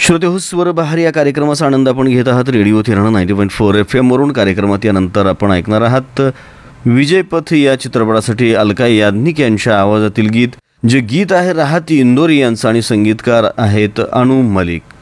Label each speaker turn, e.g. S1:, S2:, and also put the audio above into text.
S1: श्रोते हो, स्वर बहार या कार्यक्रमाचा आनंद आपण घेत आहात रेडिओ थिराणा 90.4 FM वरून. कार्यक्रमात यानंतर आपण ऐकणार आहात विजयपथ या चित्रपटासाठी अलका याज्ञिक यांच्या आवाजातील गीत. जे गीत आहे राहत इंदोरी यांचं आणि संगीतकार आहेत अनु मलिक.